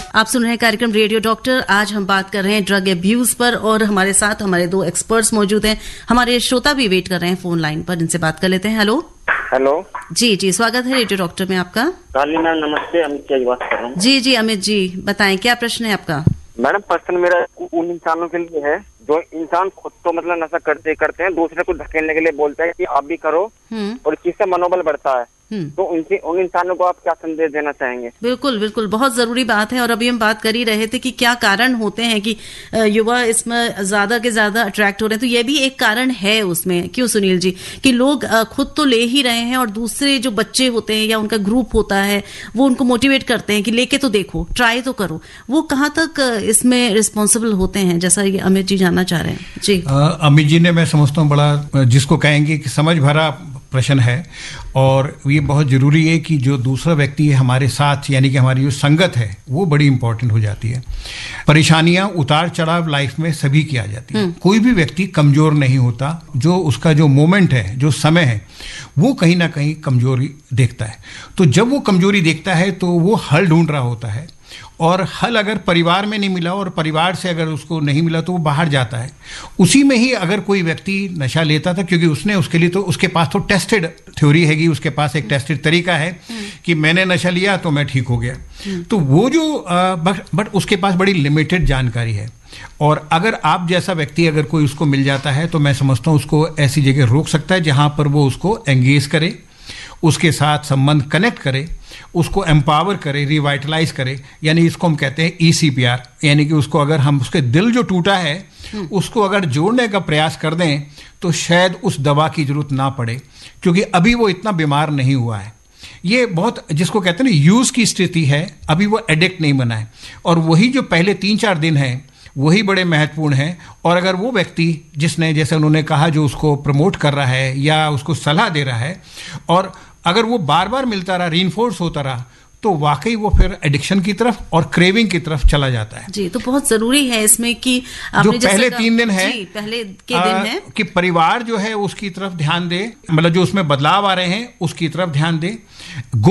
आप सुन रहे हैं कार्यक्रम रेडियो डॉक्टर। आज हम बात कर रहे हैं ड्रग अब्यूज पर और हमारे साथ हमारे 2 एक्सपर्ट्स मौजूद हैं। हमारे श्रोता भी वेट कर रहे हैं फोन लाइन पर, इनसे बात कर लेते हैं। हेलो जी, स्वागत है रेडियो डॉक्टर में आपका। मैम नमस्ते, अमित जी बात कर रहा हूँ। जी अमित जी, बताएं क्या प्रश्न है आपका। मैडम प्रश्न मेरा उन इंसानों के लिए है जो इंसान खुद तो मतलब नशा करते हैं, दूसरे को धकेलने के लिए बोलता है कि आप भी करो और इस चीज से मनोबल बढ़ता है, तो उन इंसानों को आप क्या संदेश देना चाहेंगे? बिल्कुल बहुत जरूरी बात है। और अभी हम बात कर ही रहे थे कि क्या कारण होते हैं कि युवा इसमें ज्यादा के ज्यादा अट्रैक्ट हो रहे हैं, तो ये भी एक कारण है उसमें। क्यों सुनील जी, कि लोग खुद तो ले ही रहे हैं और दूसरे जो बच्चे होते हैं या उनका ग्रुप होता है वो उनको मोटिवेट करते हैं कि लेके तो देखो, ट्राई तो करो। वो कहाँ तक इसमें रिस्पॉन्सिबल होते हैं, जैसा ये अमित जी जानना चाह रहे हैं। जी अमित जी ने, मैं समझता हूँ, बड़ा जिसको कहेंगे कि समझ भरा प्रश्न है। और ये बहुत जरूरी है कि जो दूसरा व्यक्ति है हमारे साथ, यानी कि हमारी जो संगत है, वो बड़ी इंपॉर्टेंट हो जाती है। परेशानियां, उतार चढ़ाव लाइफ में सभी की आ जाती है। कोई भी व्यक्ति कमजोर नहीं होता। जो उसका जो मोमेंट है, जो समय है, वो कहीं ना कहीं कमजोरी देखता है। तो जब वो कमजोरी देखता है तो वो हल ढूंढ रहा होता है, और हल अगर परिवार में नहीं मिला और परिवार से अगर उसको नहीं मिला तो वो बाहर जाता है। उसी में ही अगर कोई व्यक्ति नशा लेता था, क्योंकि उसने उसके लिए तो उसके पास तो टेस्टेड थ्योरी हैगी, उसके पास एक टेस्टेड तरीका है कि मैंने नशा लिया तो मैं ठीक हो गया। तो वो जो बट उसके पास बड़ी लिमिटेड जानकारी है। और अगर आप जैसा व्यक्ति अगर कोई उसको मिल जाता है तो मैं समझता हूँ उसको ऐसी जगह रोक सकता है जहां पर वो उसको एंगेज करे, उसके साथ संबंध कनेक्ट करे, उसको एम्पावर करे, रिवाइटलाइज करे। यानी इसको हम कहते हैं ECPR, यानी कि उसको अगर हम उसके दिल जो टूटा है उसको अगर जोड़ने का प्रयास कर दें तो शायद उस दवा की जरूरत ना पड़े, क्योंकि अभी वो इतना बीमार नहीं हुआ है। ये बहुत, जिसको कहते हैं ना, यूज की स्थिति है, अभी वो एडिक्ट नहीं बना है। और वही जो पहले 3-4 दिन है वही बड़े महत्वपूर्ण हैं। और अगर वो व्यक्ति जिसने, जैसे उन्होंने कहा, जो उसको प्रमोट कर रहा है या उसको सलाह दे रहा है, और अगर वो बार बार मिलता रहा, रीइंफोर्स होता रहा, तो वाकई वो फिर एडिक्शन की तरफ और क्रेविंग की तरफ चला जाता है। जी, तो बहुत जरूरी है इसमें कि जो पहले 3 दिन है, पहले के दिन है कि परिवार जो है उसकी तरफ ध्यान दे, मतलब जो उसमें बदलाव आ रहे हैं उसकी तरफ ध्यान दे।